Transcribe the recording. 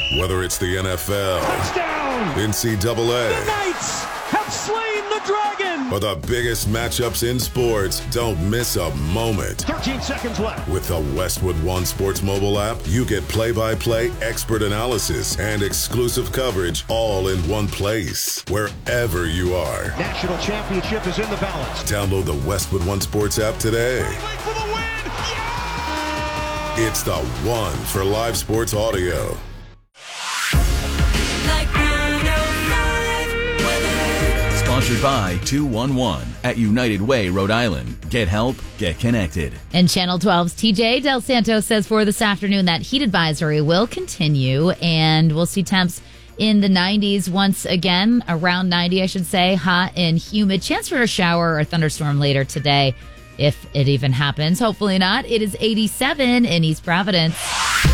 Whether it's the NFL, touchdown, NCAA, the Knights have slain the dragon, or the biggest matchups in sports, don't miss a moment. 13 seconds left. With the Westwood One Sports mobile app, you get play-by-play, expert analysis, and exclusive coverage all in one place, wherever you are. National championship is in the balance. Download the Westwood One Sports app today. For the win! Yeah! It's the one for live sports audio. Sponsored by 211 at United Way, Rhode Island. Get help, get connected. And Channel 12's TJ Del Santo says for this afternoon that heat advisory will continue, and we'll see temps in the 90s once again, around 90, I should say, hot and humid. Chance for a shower or a thunderstorm later today, if it even happens. Hopefully not. It is 87 in East Providence.